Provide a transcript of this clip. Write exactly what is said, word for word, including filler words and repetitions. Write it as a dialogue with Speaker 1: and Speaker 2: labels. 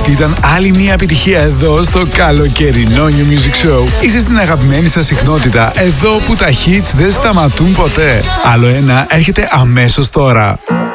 Speaker 1: αυτή ήταν άλλη μια επιτυχία εδώ στο καλοκαιρινό New Music Show. Είσαι στην αγαπημένη σας συχνότητα, εδώ που τα hits δεν σταματούν ποτέ. Άλλο ένα έρχεται αμέσως τώρα.